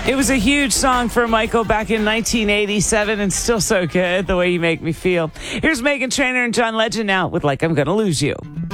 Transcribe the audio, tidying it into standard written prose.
It was a huge song for Michael back in 1987 and still so good, The Way You Make Me Feel. Here's Meghan Trainor and John Legend now with Like I'm Gonna Lose You.